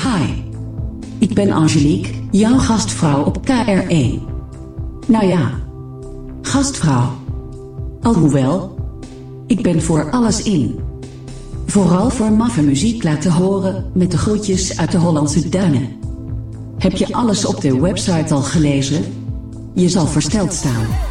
Hi. Ik ben Angelique, jouw gastvrouw op KR1. Nou ja, gastvrouw. Alhoewel, ik ben voor alles in. Vooral voor maffe muziek laten horen met de groetjes uit de Hollandse duinen. Heb je alles op de website al gelezen? Je zal versteld staan.